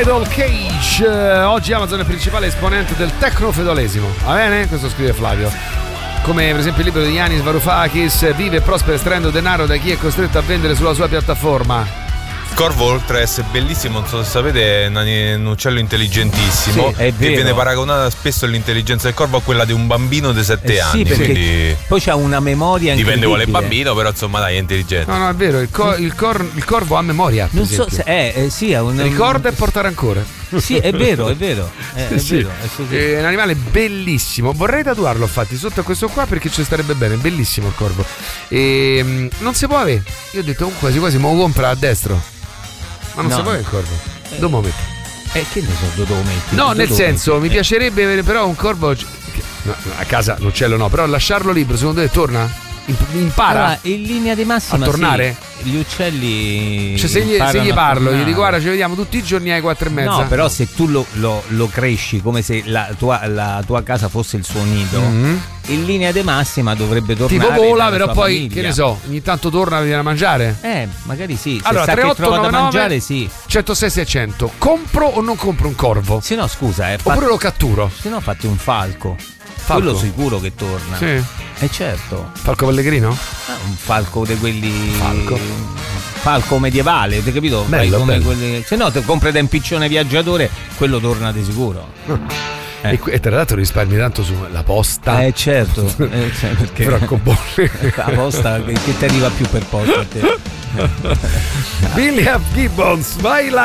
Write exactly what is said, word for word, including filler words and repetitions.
Idol Cage. Oggi Amazon è il principale esponente del tecnofeudalesimo. Va bene? Questo scrive Flavio. Come per esempio il libro di Yanis Varoufakis, vive e prospera estraendo denaro da chi è costretto a vendere sulla sua piattaforma. Corvo, oltre ad essere bellissimo, non so se sapete, è un uccello intelligentissimo, sì, è che viene paragonata spesso l'intelligenza del corvo a quella di un bambino di sette eh anni. Sì, quindi poi c'ha una memoria dipende quale incredibile. bambino, però insomma dai, è intelligente. No, no, è vero, il, co- il, cor- il corvo ha memoria. Per non so esempio. se è, eh, sì, è un ricorda e porta rancore. Sì, è vero, è vero. È, è, sì. vero, è, così. È un animale bellissimo. Vorrei tatuarlo, infatti, sotto a questo qua perché ci starebbe bene. Bellissimo il corvo. E non si può avere. Io ho detto, quasi quasi me lo compra a destro. Ma non No. si può avere il corvo. Eh. Dove lo metti? Eh, che ne so, dove lo metti? No, Dove nel lo senso, metti? mi piacerebbe avere però un corvo. che- no, a casa l'uccello no, però lasciarlo libero, secondo te torna? Imp- Impara Allora, in linea di massima a tornare? sì, gli uccelli Cioè, se gli, se imparano gli a parlo, gli tornare. dico guarda, ci vediamo tutti i giorni alle quattro e mezza. No, però se tu lo, lo- lo cresci come se la tua, la tua casa fosse il suo nido, Mhm. in linea di massima dovrebbe tornare. Tipo vola, dalla però sua poi, famiglia. che ne so, ogni tanto torna a venire a mangiare. Eh, magari sì. Se Allora, sa tre che otto trova da nove nove mangiare, sì. centosei seicento. Compro o non compro un corvo? Se no, scusa, eh, Oppure fatti, lo catturo? se no fatti un falco. Falco? Quello sicuro che torna. Sì. Eh certo. Falco Pellegrino? Ah, un falco di quelli. Falco. Falco medievale, hai capito? Fai Bello, come bello. quelli- Se no, te compri da un piccione viaggiatore, quello torna di sicuro. Eh. E, e tra l'altro risparmi tanto sulla posta. Eh certo, eh, cioè, perché francobolli. la posta che, che ti arriva più per posta a te. William Gibbons, vai là.